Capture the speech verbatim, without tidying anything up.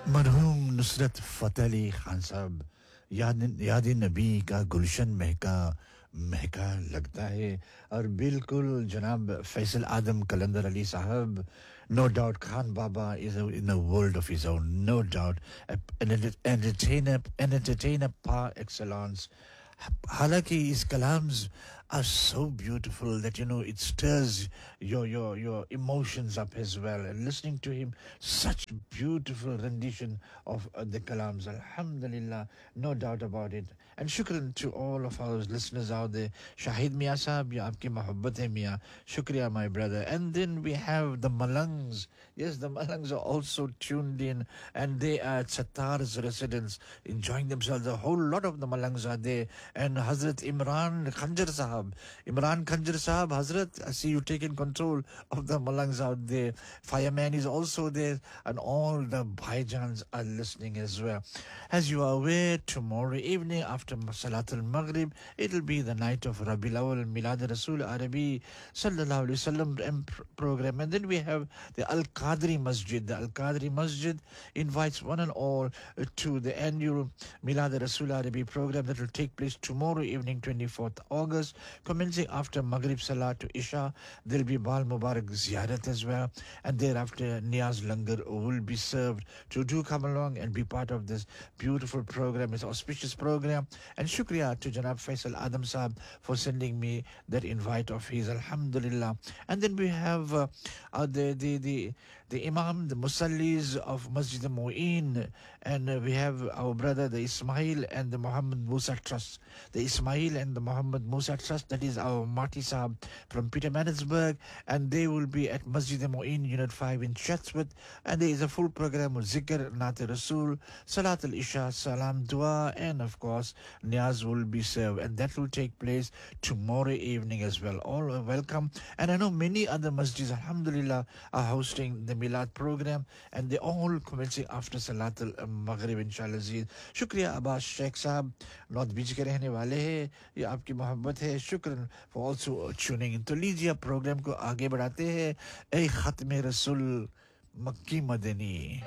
मरहूम नुसरत फ़तेह अली खान साहब याद याद नबी का गुलशन महका महका लगता है और बिल्कुल जनाब फैसल आदम कलंदर अली साहब no doubt Khan Baba is a, in a world of his own, no doubt, an entertainer an entertainer par excellence. हालांकि his kalams are so beautiful that you know it stirs your your your emotions up as well, and listening to him, such beautiful rendition of uh, the kalams, alhamdulillah, no doubt about it. And shukran to all of our listeners out there. Shahid Mia sahab, ya aapki mohabbat hai Mia, shukriya my brother. And then we have the Malangs. Yes, the Malangs are also tuned in, and they are at Sattar's residence enjoying themselves. A whole lot of the Malangs are there. And Hazrat Imran Khanjar Sahab. Imran Khanjar Sahab, Hazrat, I see you taking control of the Malangs out there. Fireman is also there, and all the Bhaijans are listening as well. As you are aware, tomorrow evening after Salat al-Maghrib, it'll be the night of Rabiul Awwal, Milad Rasul Arabi Sallallahu Alaihi Wasallam program. And then we have the Al-Qadri Masjid. The Al-Qadri Masjid invites one and all to the annual Milad Rasul Arabi program that will take place tomorrow evening, twenty-fourth August, commencing after Maghrib Salah to Isha. There'll be Bal Mubarak Ziyarat as well, and thereafter Niyaz Langar will be served. So do come along and be part of this beautiful program, this auspicious program. And shukriya to Janab Faisal Adam Saab for sending me that invite of his, alhamdulillah. And then we have uh, uh, the, the the the Imam, the Musallis of Masjid al-Mu'in, and uh, we have our brother the Ismail and the Muhammad Musa Trust. The Ismail and the Muhammad Musa Trust, that is our Marty Saab from Peter Manisburg, and they will be at Masjid al-Mu'in, Unit five in Chatsworth, and there is a full program of Zikr, Naat Rasul, Salat al-Isha, Salam Dua, and of course Niyaz will be served, and that will take place tomorrow evening as well. All are welcome, and I know many other masjids, alhamdulillah, are hosting the Milad program, and they all commencing after Salat al-Maghrib, inshallah. Shukriya Abbas Sheikh Saab, North Beach के रहने वाले हैं, ये आपकी मोहब्बत है, शुक्र for also tuning in. तो लीजिए प्रोग्राम को आगे बढ़ाते हैं. ए खत्म रसूल मक्की मदनी.